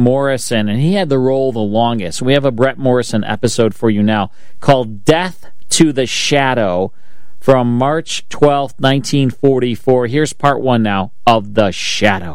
Morrison, and he had the role the longest. We have a Brett Morrison episode for you now called Death to the Shadow from March 12th, 1944. Here's part one now of The Shadow.